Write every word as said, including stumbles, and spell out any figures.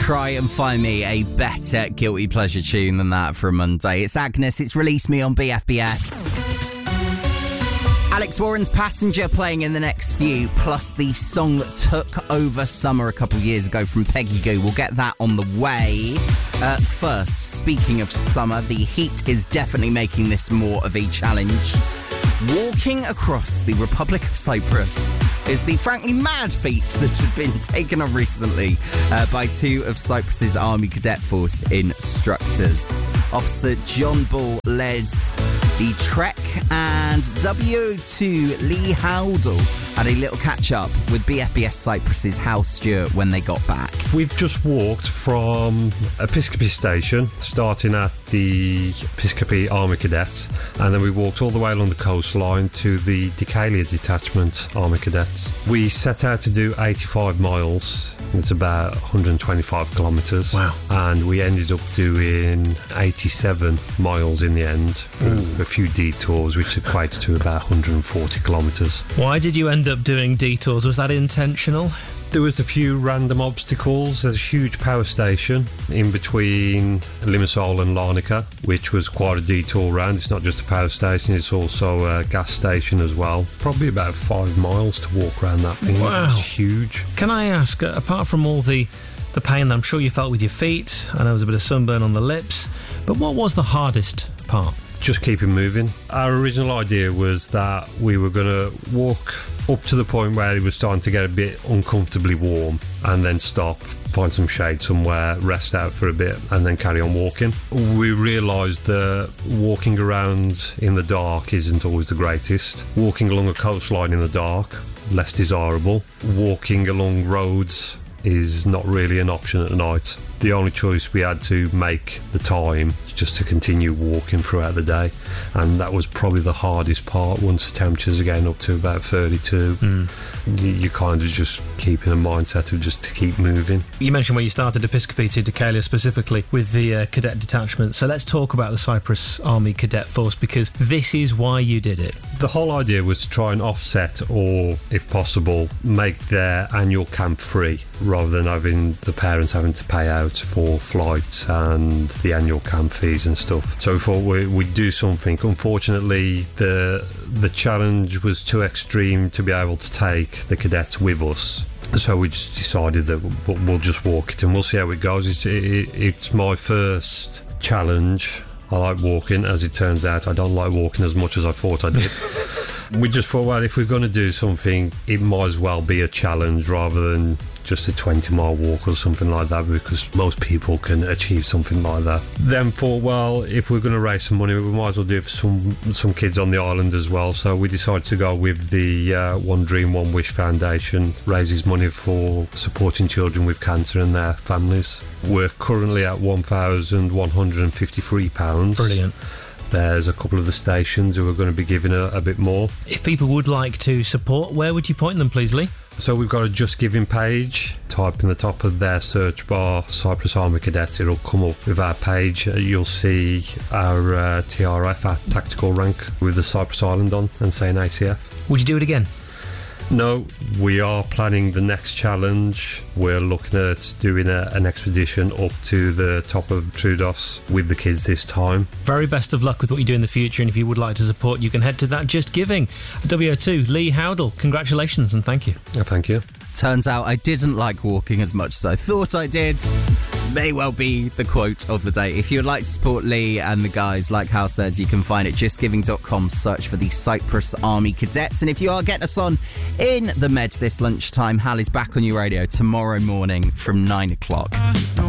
Try and find me a better guilty pleasure tune than that for a Monday. It's Agnes, it's Release Me on B F B S. Alex Warren's Passenger playing in the next few, plus the song that took over summer a couple of years ago from Peggy Gou. We'll get that on the way. Uh, first, speaking of summer, the heat is definitely making this more of a challenge. Walking across the Republic of Cyprus is the frankly mad feat that has been taken on recently uh, by two of Cyprus's Army Cadet Force instructors. Officer John Ball led the trek, and W O two Lee Howdle had a little catch-up with B F B S Cyprus's house steward when they got back. We've just walked from Episcopi Station, starting at the Episcopi Army Cadets, and then we walked all the way along the coastline to the Decalia Detachment Army Cadets. We set out to do eighty-five miles. It's about one hundred twenty-five kilometres. Wow. And we ended up doing eighty-seven miles in the end, for a few detours, which equates to about one hundred forty kilometres. Why did you end up doing detours? Was that intentional? There was a few random obstacles. There's a huge power station in between Limassol and Larnaca, which was quite a detour round. It's not just a power station, it's also a gas station as well. Probably about five miles to walk around that thing. Wow. It's huge. Can I ask, uh, apart from all the, the pain that I'm sure you felt with your feet, I know there was a bit of sunburn on the lips, but what was the hardest part? Just keeping moving. Our original idea was that we were going to walk up to the point where it was starting to get a bit uncomfortably warm and then stop, find some shade somewhere, rest out for a bit and then carry on walking. We realised that walking around in the dark isn't always the greatest. Walking along a coastline in the dark, less desirable. Walking along roads is not really an option at night. The only choice we had to make the time just to continue walking throughout the day, and that was probably the hardest part. Once the temperatures are getting up to about thirty-two, mm. you, you kind of just keep in a mindset of just to keep moving. You mentioned when you started Episcopi to Decalia specifically with the uh, cadet detachment, so let's talk about the Cyprus Army Cadet Force, because this is why you did it. The whole idea was to try and offset, or if possible make their annual camp free, rather than having the parents having to pay out for flights and the annual camp fees and stuff. So we thought we, we'd do something. Unfortunately, the the challenge was too extreme to be able to take the cadets with us. So we just decided that we'll, we'll just walk it and we'll see how it goes. It's, it, it's my first challenge. I like walking. As it turns out, I don't like walking as much as I thought I did. We just thought, well, if we're going to do something, it might as well be a challenge rather than just a twenty mile walk or something like that, because most people can achieve something like that. Then thought, well, if we're going to raise some money, we might as well do it for some some kids on the island as well. So we decided to go with the uh, One Dream One Wish Foundation, raises money for supporting children with cancer and their families. We're currently at one thousand one hundred fifty-three pounds. Brilliant. There's a couple of the stations who are going to be giving a, a bit more. If people would like to support, where would you point them, please, Lee? So we've got a Just Giving page. Type in the top of their search bar Cyprus Army Cadets, it'll come up with our page. You'll see our uh, T R F, our tactical rank, with the Cyprus Island on and saying A C F. Would you do it again? No, we are planning the next challenge. We're looking at doing a, an expedition up to the top of Troodos with the kids this time. Very best of luck with what you do in the future, and if you would like to support, you can head to that Just Giving. W O two, Lee Howdle, congratulations and thank you. Oh, thank you. Turns out I didn't like walking as much as I thought I did. May well be the quote of the day. If you'd like to support Lee and the guys, like Hal says, you can find it just giving dot com, search for the Cyprus Army Cadets. And if you are getting us on in the Med this lunchtime, Hal is back on your radio tomorrow morning from nine o'clock.